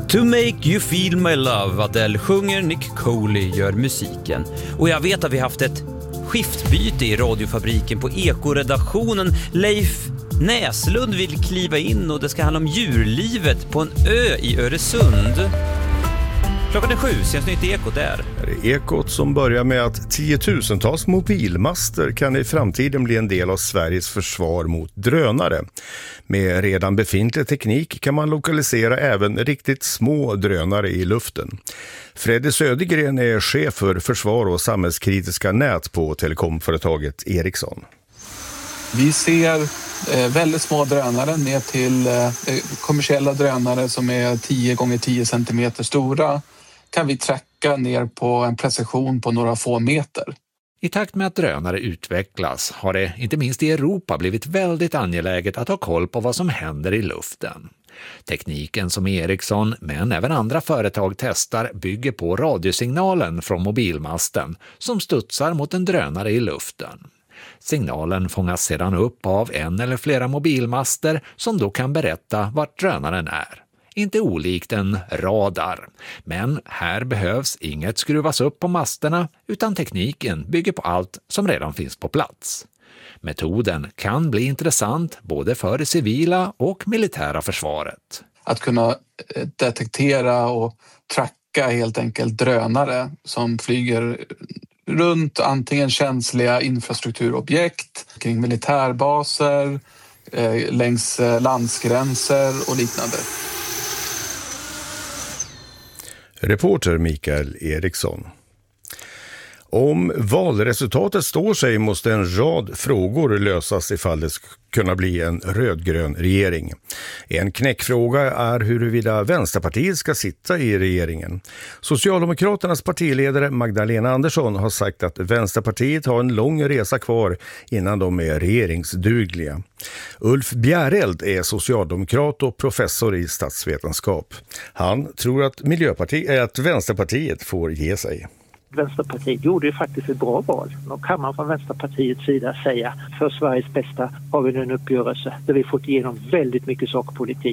To make you feel my love, Adele sjunger, Nick Coley gör musiken. Och jag vet att vi haft ett skiftbyte i radiofabriken på Eko-redaktionen. Leif Näslund vill kliva in och det ska handla om djurlivet på en ö i Öresund. Klockan är 7, sen nytt Eko där. Det är Ekot som börjar med att tiotusentals mobilmaster kan i framtiden bli en del av Sveriges försvar mot drönare. Med redan befintlig teknik kan man lokalisera även riktigt små drönare i luften. Freddy Södergren är chef för försvar och samhällskritiska nät på telekomföretaget Ericsson. Vi ser väldigt små drönare ner till kommersiella drönare som är 10 gånger 10 centimeter stora. Kan vi tracka ner på en precision på några få meter. I takt med att drönare utvecklas har det, inte minst i Europa, blivit väldigt angeläget att ha koll på vad som händer i luften. Tekniken som Ericsson, men även andra företag testar, bygger på radiosignalen från mobilmasten som studsar mot en drönare i luften. Signalen fångas sedan upp av en eller flera mobilmaster som då kan berätta vart drönaren är. Inte olikt en radar, men här behövs inget skruvas upp på masterna utan tekniken bygger på allt som redan finns på plats. Metoden kan bli intressant både för det civila och militära försvaret. Att kunna detektera och tracka helt enkelt drönare som flyger runt antingen känsliga infrastrukturobjekt, kring militärbaser, längs landsgränser och liknande. Reporter Mikael Eriksson. Om valresultatet står sig måste en rad frågor lösas ifall det ska kunna bli en rödgrön regering. En knäckfråga är huruvida Vänsterpartiet ska sitta i regeringen. Socialdemokraternas partiledare Magdalena Andersson har sagt att Vänsterpartiet har en lång resa kvar innan de är regeringsdugliga. Ulf Bjäreld är socialdemokrat och professor i statsvetenskap. Han tror att Vänsterpartiet får ge sig. Vänsterpartiet gjorde ju faktiskt ett bra val. Då kan man från Vänsterpartiets sida säga för Sveriges bästa har vi nu en uppgörelse där vi fått igenom väldigt mycket sakpolitik.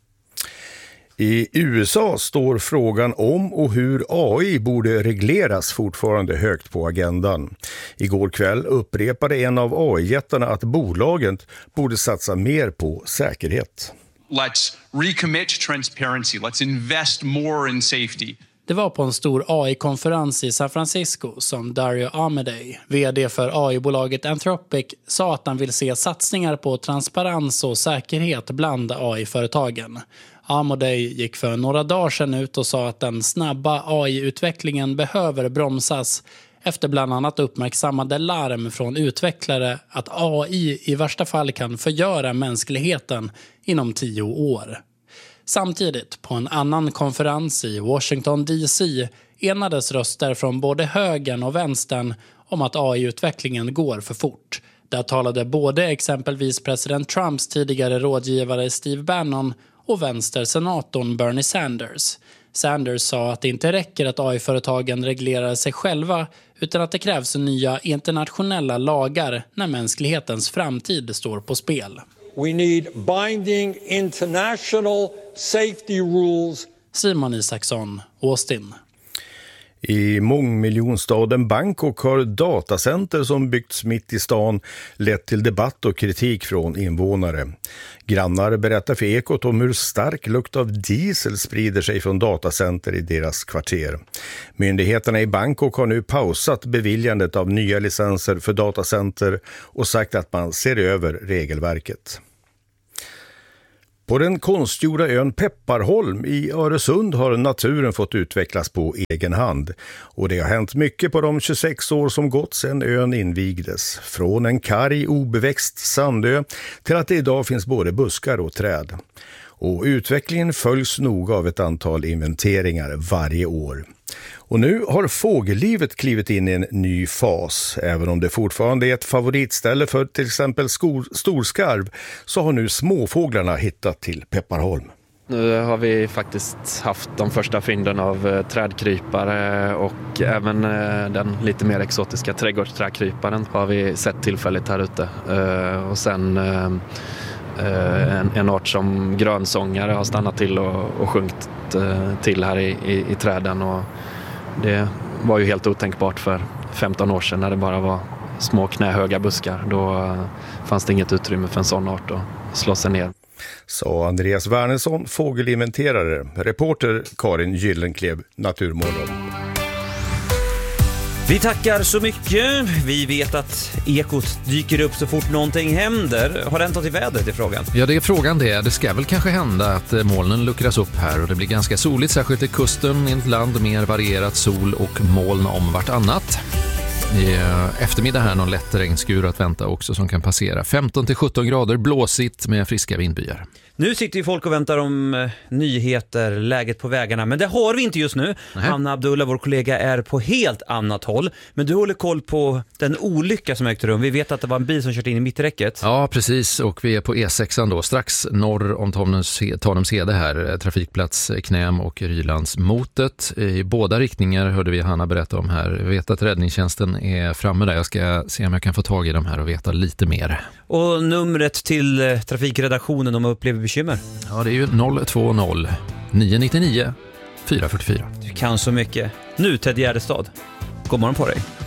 I USA står frågan om och hur AI borde regleras fortfarande högt på agendan. Igår kväll upprepade en av AI-jättarna att bolaget borde satsa mer på säkerhet. Let's recommit to transparency. Let's invest more in safety. Det var på en stor AI-konferens i San Francisco som Dario Amodei, vd för AI-bolaget Anthropic, sa att han vill se satsningar på transparens och säkerhet bland AI-företagen. Amodei gick för några dagar sedan ut och sa att den snabba AI-utvecklingen behöver bromsas efter bland annat uppmärksammade larm från utvecklare att AI i värsta fall kan förgöra mänskligheten inom 10 år. Samtidigt, på en annan konferens i Washington DC, enades röster från både högern och vänstern om att AI-utvecklingen går för fort. Där talade både exempelvis president Trumps tidigare rådgivare Steve Bannon och vänstersenatorn Bernie Sanders. Sanders sa att det inte räcker att AI-företagen reglerar sig själva utan att det krävs nya internationella lagar när mänsklighetens framtid står på spel. We need binding international safety rules. Simon Isaksson, Austin. I mångmiljonstaden Bangkok har datacenter som byggts mitt i stan lett till debatt och kritik från invånare. Grannar berättar för Ekot om hur stark lukt av diesel sprider sig från datacenter i deras kvarter. Myndigheterna i Bangkok har nu pausat beviljandet av nya licenser för datacenter och sagt att man ser över regelverket. På den konstgjorda ön Pepparholm i Öresund har naturen fått utvecklas på egen hand. Och det har hänt mycket på de 26 år som gått sedan ön invigdes. Från en karg obeväxt sandö till att det idag finns både buskar och träd. Och utvecklingen följs noga av ett antal inventeringar varje år. Och nu har fågellivet klivit in i en ny fas. Även om det fortfarande är ett favoritställe för till exempel storskarv så har nu småfåglarna hittat till Pepparholm. Nu har vi faktiskt haft de första fynden av trädkrypare och även den lite mer exotiska trädgårdsträdkryparen har vi sett tillfälligt här ute. Och sen en art som grönsångare har stannat till och sjungit slagit till här i träden, och det var ju helt otänkbart för 15 år sedan när det bara var små knähöga buskar. Då fanns det inget utrymme för en sån art att slå sig ner. Sa Andreas Wernersson, fågelinventerare. Reporter Karin Gyllenklev, Naturmorgon. Vi tackar så mycket. Vi vet att ekot dyker upp så fort någonting händer. Har det hänt något i vädret i frågan? Ja, det är frågan det. Det ska väl kanske hända att molnen luckras upp här och det blir ganska soligt, särskilt i kusten, i ett land mer varierat sol och moln om vartannat. I eftermiddag här någon lätt regnskur att vänta också som kan passera. 15-17 grader, blåsigt med friska vindbyar. Nu sitter ju folk och väntar om nyheter, läget på vägarna, men det har vi inte just nu. Hanna Abdullah, vår kollega, är på helt annat håll. Men du håller koll på den olycka som ägde rum. Vi vet att det var en bil som kört in i mitträcket. Ja, precis. Och vi är på E6 då, strax norr om Tanumshede här. Trafikplats Knäm och Rylandsmotet. I båda riktningar hörde vi Hanna berätta om här. Vi vet att räddningstjänsten är framme där. Jag ska se om jag kan få tag i dem här och veta lite mer. Och numret till trafikredaktionen om man upplever bekymmer? Ja, det är ju 020 999 444. Du kan så mycket. Nu Ted Gärdestad. God morgon på dig.